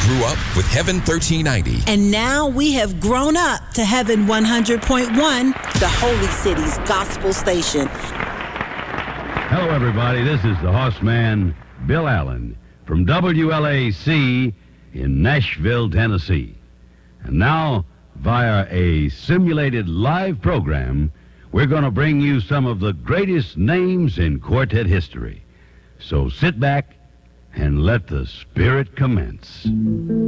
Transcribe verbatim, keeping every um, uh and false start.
grew up with Heaven thirteen ninety. And now we have grown up to Heaven one hundred point one, the Holy City's gospel station. Hello, everybody. This is the Horseman, Bill Allen, from W L A C in Nashville, Tennessee. And now, via a simulated live program, we're going to bring you some of the greatest names in quartet history. So sit back and let the spirit commence.